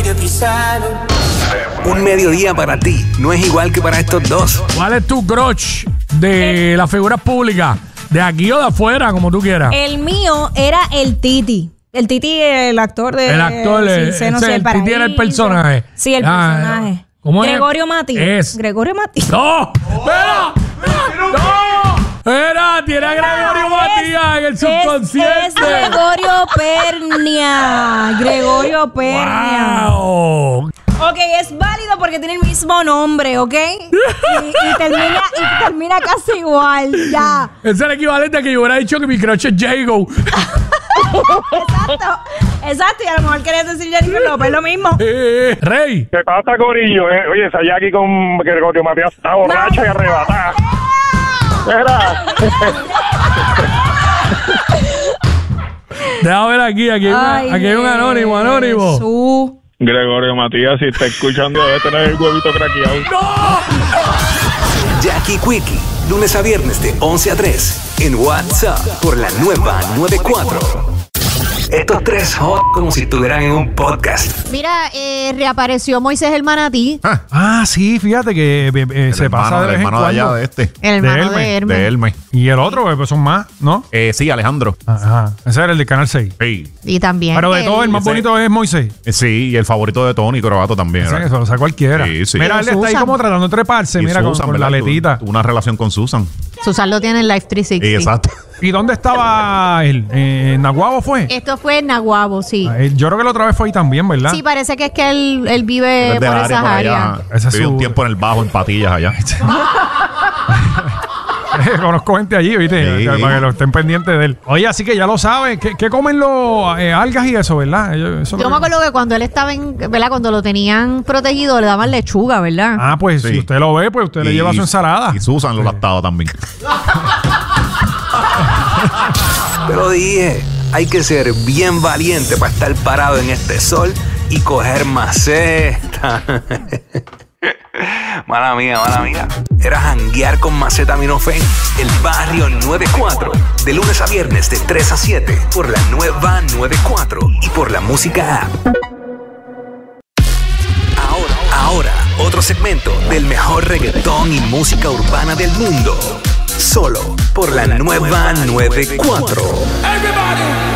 que pisaron. Un mediodía para ti no es igual que para estos dos. ¿Cuál es tu crush de las figuras públicas? ¿De aquí o de afuera, como tú quieras? El mío era el Titi. El Titi, el actor de... El actor, el Titi era el personaje. Sí, el personaje. ¿Cómo es? Gregorio Mati. Gregorio Mati. ¡No! ¡Espera! ¡No! Era Gregorio Matías en el subconsciente. Es Gregorio Pernia. Gregorio Pernia. ¡Wow! Ok, es válido porque tiene el mismo nombre, ¿ok? Y termina casi igual, ya. Es el equivalente a que yo hubiera dicho que mi crush es Jago. Exacto, y a lo mejor querías decir Jennifer López, lo mismo. Rey. ¿Qué pasa, Corillo? Oye, esa Jackie con Gregorio Matías está borracha y arrebatada. Déjame ver aquí hay un anónimo. Jesús. Gregorio Matías, si está escuchando, debe tener el huevito craqueado. ¡No! Jackie Quickie, lunes a viernes de 11 a 3 en WhatsApp por la nueva 94. Estos tres hot como si estuvieran en un podcast. Mira, reapareció Moisés el manatí. Ah, sí, fíjate que se pasa de vez en hermano cuando. de allá de este. El hermano de Hermes. De Hermes. Y el otro, pues son más, ¿no? Sí, Alejandro. Ajá. Ese era el de Canal 6. Sí. Y también. Pero de todo, el más bonito es Moisés. Sí, y el favorito de Tony Croato también. Ese, eso lo sabe cualquiera. Sí, sí. Mira, él está ahí Susan. como tratando de treparse, Y mira, Susan, con la ¿verdad? letita. Una relación con Susan. Susan lo tiene en Life 360. Exacto. ¿Y dónde estaba él? ¿En Naguabo fue? Esto fue en Naguabo, sí. Yo creo que la otra vez fue ahí también, ¿verdad? Sí, parece que es que él vive Desde por el área esas por allá. áreas. Ese es Vive su- un tiempo en el bajo, en Patillas allá. Conozco gente allí, ¿viste? Sí. Para que lo estén pendientes de él. Oye, así que ya lo saben. ¿Qué comen los algas y eso, verdad? Yo me acuerdo que cuando él estaba ¿verdad? Cuando lo tenían protegido, le daban lechuga, ¿verdad? Ah, pues Sí. si usted lo ve, pues usted le lleva su ensalada. Y Susan lo lactaba también. Te lo dije, hay que ser bien valiente para estar parado en este sol y coger maceta. Mala mía. Era janguear con Macetaminofen, el barrio 94. De lunes a viernes de 3 a 7 por la nueva 94 y por la música app. Ahora, otro segmento del mejor reggaetón y música urbana del mundo. Solo por la nueva 94. Everybody.